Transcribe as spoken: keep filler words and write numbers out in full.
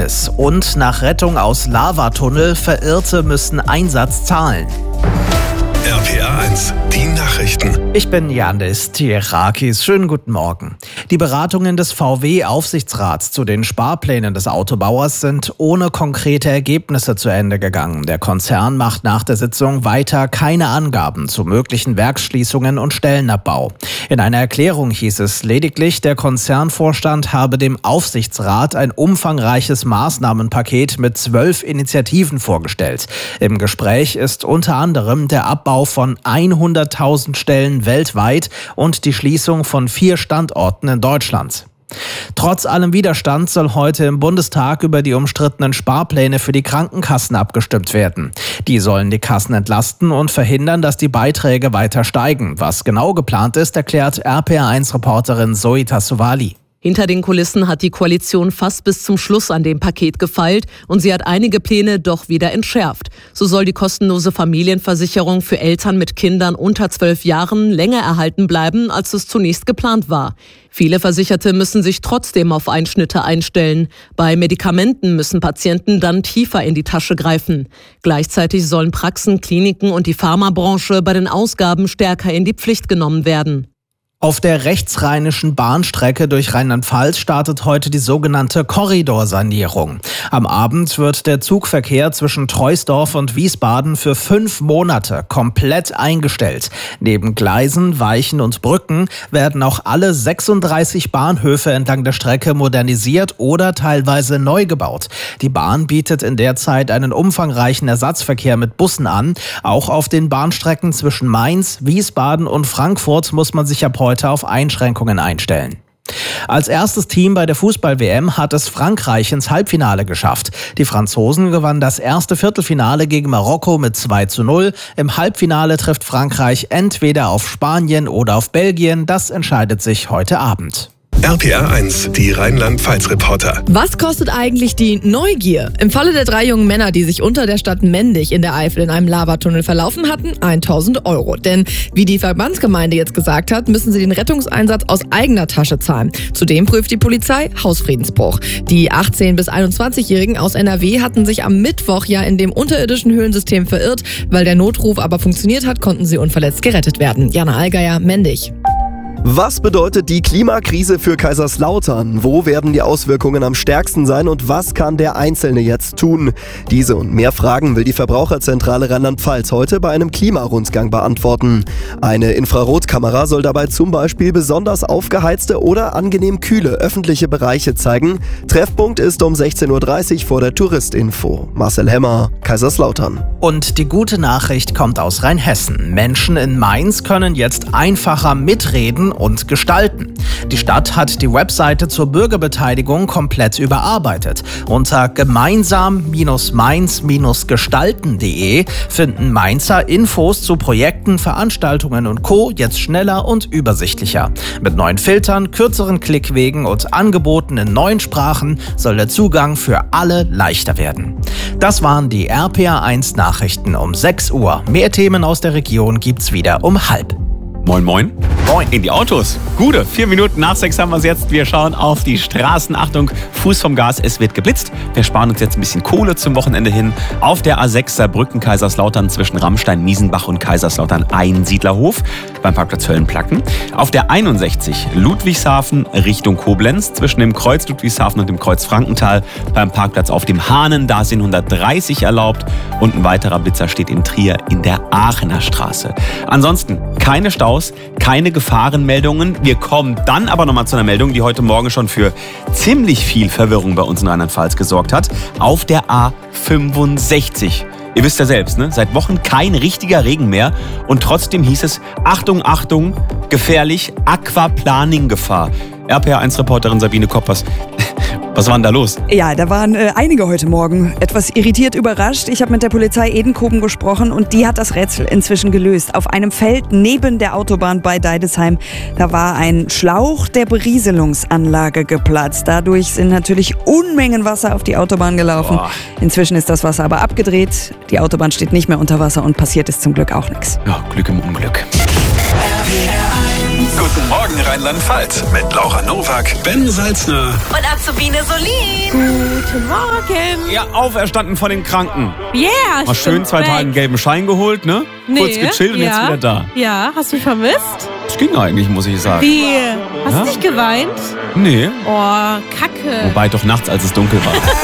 Gefängnis und nach Rettung aus Lavatunnel, Verirrte müssen Einsatz zahlen. R P R eins, die Nachrichten. Ich bin Yannis Tierakis. Schönen guten Morgen. Die Beratungen des V W-Aufsichtsrats zu den Sparplänen des Autobauers sind ohne konkrete Ergebnisse zu Ende gegangen. Der Konzern macht nach der Sitzung weiter keine Angaben zu möglichen Werksschließungen und Stellenabbau. In einer Erklärung hieß es lediglich, der Konzernvorstand habe dem Aufsichtsrat ein umfangreiches Maßnahmenpaket mit zwölf Initiativen vorgestellt. Im Gespräch ist unter anderem der Abbau von hunderttausend Stellen weltweit und die Schließung von vier Standorten in Deutschland. Trotz allem Widerstand soll heute im Bundestag über die umstrittenen Sparpläne für die Krankenkassen abgestimmt werden. Die sollen die Kassen entlasten und verhindern, dass die Beiträge weiter steigen. Was genau geplant ist, erklärt R P R eins Reporterin Zoe Tassovali. Hinter den Kulissen hat die Koalition fast bis zum Schluss an dem Paket gefeilt und sie hat einige Pläne doch wieder entschärft. So soll die kostenlose Familienversicherung für Eltern mit Kindern unter zwölf Jahren länger erhalten bleiben, als es zunächst geplant war. Viele Versicherte müssen sich trotzdem auf Einschnitte einstellen. Bei Medikamenten müssen Patienten dann tiefer in die Tasche greifen. Gleichzeitig sollen Praxen, Kliniken und die Pharmabranche bei den Ausgaben stärker in die Pflicht genommen werden. Auf der rechtsrheinischen Bahnstrecke durch Rheinland-Pfalz startet heute die sogenannte Korridorsanierung. Am Abend wird der Zugverkehr zwischen Troisdorf und Wiesbaden für fünf Monate komplett eingestellt. Neben Gleisen, Weichen und Brücken werden auch alle sechsunddreißig Bahnhöfe entlang der Strecke modernisiert oder teilweise neu gebaut. Die Bahn bietet in der Zeit einen umfangreichen Ersatzverkehr mit Bussen an. Auch auf den Bahnstrecken zwischen Mainz, Wiesbaden und Frankfurt muss man sich ab heute auf Einschränkungen einstellen. Als erstes Team bei der Fußball-W M hat es Frankreich ins Halbfinale geschafft. Die Franzosen gewannen das erste Viertelfinale gegen Marokko mit zwei zu null. Im Halbfinale trifft Frankreich entweder auf Spanien oder auf Belgien. Das entscheidet sich heute Abend. R P R eins, die Rheinland-Pfalz-Reporter. Was kostet eigentlich die Neugier? Im Falle der drei jungen Männer, die sich unter der Stadt Mendig in der Eifel in einem Lavatunnel verlaufen hatten, tausend Euro. Denn wie die Verbandsgemeinde jetzt gesagt hat, müssen sie den Rettungseinsatz aus eigener Tasche zahlen. Zudem prüft die Polizei Hausfriedensbruch. Die achtzehn- bis einundzwanzigjährigen aus N R W hatten sich am Mittwoch ja in dem unterirdischen Höhlensystem verirrt. Weil der Notruf aber funktioniert hat, konnten sie unverletzt gerettet werden. Jana Allgeier, Mendig. Was bedeutet die Klimakrise für Kaiserslautern? Wo werden die Auswirkungen am stärksten sein und was kann der Einzelne jetzt tun? Diese und mehr Fragen will die Verbraucherzentrale Rheinland-Pfalz heute bei einem Klimarundgang beantworten. Eine Infrarotkamera soll dabei zum Beispiel besonders aufgeheizte oder angenehm kühle öffentliche Bereiche zeigen. Treffpunkt ist um sechzehn Uhr dreißig vor der Touristinfo. Marcel Hemmer, Kaiserslautern. Und die gute Nachricht kommt aus Rheinhessen. Menschen in Mainz können jetzt einfacher mitreden und gestalten. Die Stadt hat die Webseite zur Bürgerbeteiligung komplett überarbeitet. Unter gemeinsam Mainz gestalten punkt de finden Mainzer Infos zu Projekten, Veranstaltungen und Co. jetzt schneller und übersichtlicher. Mit neuen Filtern, kürzeren Klickwegen und Angeboten in neuen Sprachen soll der Zugang für alle leichter werden. Das waren die R P R eins Nachrichten um sechs Uhr. Mehr Themen aus der Region gibt's wieder um halb. Moin, moin. Moin. In die Autos. Gute, vier Minuten nach sechs haben wir es jetzt. Wir schauen auf die Straßen. Achtung, Fuß vom Gas, es wird geblitzt. Wir sparen uns jetzt ein bisschen Kohle zum Wochenende hin. Auf der A sechs Saarbrücken, Kaiserslautern zwischen Rammstein, Miesenbach und Kaiserslautern Einsiedlerhof beim Parkplatz Höllenplacken. Auf der einundsechzig Ludwigshafen Richtung Koblenz zwischen dem Kreuz Ludwigshafen und dem Kreuz Frankenthal beim Parkplatz auf dem Hahnen. Da sind hundertdreißig erlaubt. Und ein weiterer Blitzer steht in Trier in der Aachener Straße. Ansonsten keine Staus, keine Gefahrenmeldungen. Wir kommen dann aber nochmal zu einer Meldung, die heute Morgen schon für ziemlich viel Verwirrung bei uns in Rheinland-Pfalz gesorgt hat. Auf der A fünfundsechzig. Ihr wisst ja selbst, ne? Seit Wochen kein richtiger Regen mehr. Und trotzdem hieß es, Achtung, Achtung, gefährlich, Aquaplaning-Gefahr. R P R eins Reporterin Sabine Koppers. Was war denn da los? Ja, da waren äh, einige heute Morgen etwas irritiert, überrascht. Ich habe mit der Polizei Edenkoben gesprochen und die hat das Rätsel inzwischen gelöst. Auf einem Feld neben der Autobahn bei Deidesheim, da war ein Schlauch der Berieselungsanlage geplatzt. Dadurch sind natürlich Unmengen Wasser auf die Autobahn gelaufen. Boah. Inzwischen ist das Wasser aber abgedreht. Die Autobahn steht nicht mehr unter Wasser und passiert ist zum Glück auch nichts. Ja, Glück im Unglück. R P R eins Guten Morgen Rheinland-Pfalz mit Laura Nowak, Ben Salzner und Azubine Solin. Guten Morgen. Ja, auferstanden von den Kranken. Yeah, Mal schön zwei Tage einen gelben Schein geholt, ne? Nee, kurz gechillt und ja. jetzt wieder da. Ja, hast du mich vermisst? Das ging eigentlich, muss ich sagen. Wie? Hast Ja? du nicht geweint? Nee. Oh, Kacke. Wobei doch nachts, als es dunkel war.